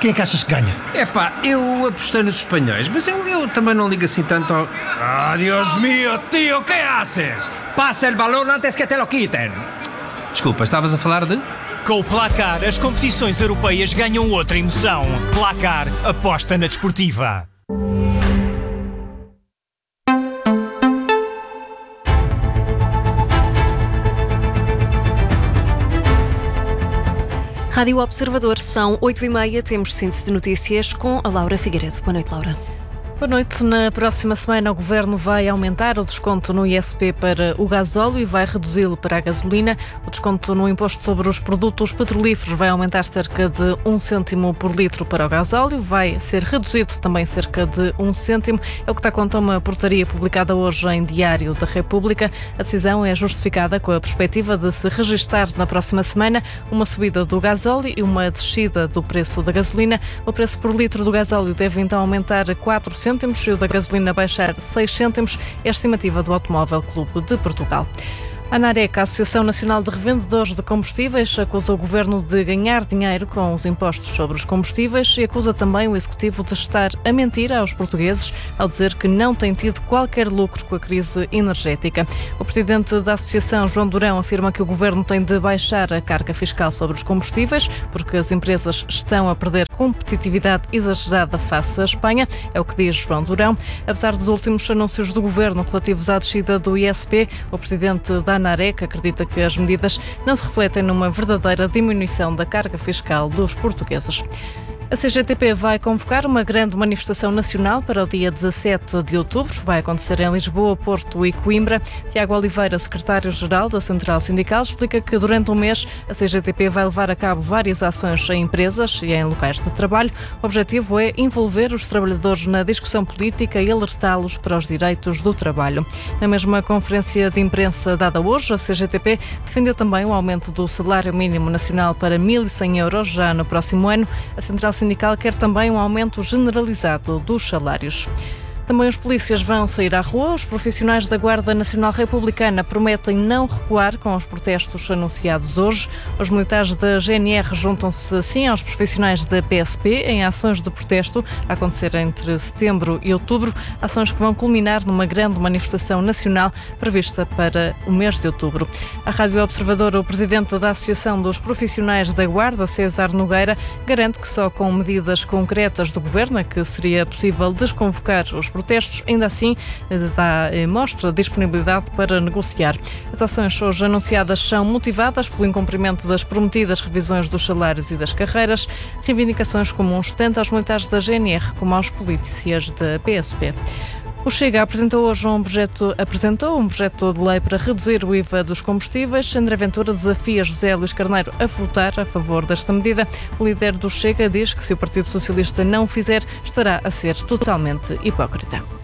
Quem é que achas que ganha? Eu apostei nos espanhóis, mas eu também não ligo assim tanto ao... Dios mío, tío, ¿qué haces? Passa el balón antes que te lo quiten. Desculpa, estavas a falar de... Com o Placar, as competições europeias ganham outra emoção. Placar, aposta na desportiva. Rádio Observador, são 8h30, temos síntese de notícias com a Laura Figueiredo. Boa noite, Laura. Boa noite. Na próxima semana o Governo vai aumentar o desconto no ISP para o gasóleo e vai reduzi-lo para a gasolina. O desconto no imposto sobre os produtos petrolíferos vai aumentar cerca de 1 cêntimo por litro para o gasóleo. Vai ser reduzido também cerca de 1 cêntimo. É o que dá conta uma portaria publicada hoje em Diário da República. A decisão é justificada com a perspectiva de se registar na próxima semana uma subida do gasóleo e uma descida do preço da gasolina. O preço por litro do gasóleo deve então aumentar 4 cêntimos e o da gasolina baixar 6 cêntimos, é a estimativa do Automóvel Clube de Portugal. A ANAREC, a Associação Nacional de Revendedores de Combustíveis, acusa o Governo de ganhar dinheiro com os impostos sobre os combustíveis e acusa também o Executivo de estar a mentir aos portugueses ao dizer que não tem tido qualquer lucro com a crise energética. O presidente da Associação, João Durão, afirma que o Governo tem de baixar a carga fiscal sobre os combustíveis porque as empresas estão a perder competitividade exagerada face à Espanha, é o que diz João Durão. Apesar dos últimos anúncios do Governo relativos à descida do ISP, o presidente da ANAREC acredita que as medidas não se refletem numa verdadeira diminuição da carga fiscal dos portugueses. A CGTP vai convocar uma grande manifestação nacional para o dia 17 de outubro. Vai acontecer em Lisboa, Porto e Coimbra. Tiago Oliveira, secretário-geral da Central Sindical, explica que durante um mês a CGTP vai levar a cabo várias ações em empresas e em locais de trabalho. O objetivo é envolver os trabalhadores na discussão política e alertá-los para os direitos do trabalho. Na mesma conferência de imprensa dada hoje, a CGTP defendeu também o aumento do salário mínimo nacional para 1.100 euros já no próximo ano. A Central Sindical quer também um aumento generalizado dos salários. Também os polícias vão sair à rua. Os profissionais da Guarda Nacional Republicana prometem não recuar com os protestos anunciados hoje. Os militares da GNR juntam-se assim aos profissionais da PSP em ações de protesto a acontecer entre setembro e outubro, ações que vão culminar numa grande manifestação nacional prevista para o mês de outubro. A Rádio Observador, o presidente da Associação dos Profissionais da Guarda, César Nogueira, garante que só com medidas concretas do Governo é que seria possível desconvocar os protestos. Ainda assim, mostra disponibilidade para negociar. As ações hoje anunciadas são motivadas pelo incumprimento das prometidas revisões dos salários e das carreiras, reivindicações comuns tanto aos militares da GNR como aos polícias da PSP. O Chega apresentou hoje um projeto de lei para reduzir o IVA dos combustíveis. André Ventura desafia José Luís Carneiro a votar a favor desta medida. O líder do Chega diz que se o Partido Socialista não o fizer, estará a ser totalmente hipócrita.